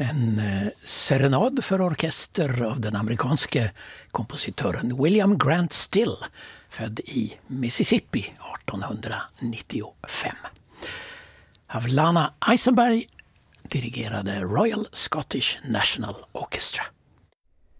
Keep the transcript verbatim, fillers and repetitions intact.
En eh, serenad för orkester av den amerikanske kompositören William Grant Still, född i Mississippi artonhundranittiofem. Av Lana Eisenberg dirigerade Royal Scottish National Orchestra.